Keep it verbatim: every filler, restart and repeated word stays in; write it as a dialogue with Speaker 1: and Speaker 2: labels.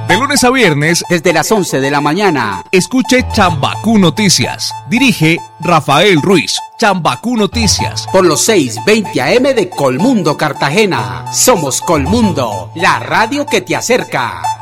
Speaker 1: De lunes a viernes,
Speaker 2: desde las once de la mañana.
Speaker 1: Escuche Chambacú Noticias. Dirige Rafael Ruiz. Chambacú Noticias.
Speaker 2: Por los seiscientos veinte A M de Colmundo, Cartagena. Somos Colmundo, la radio que te acerca.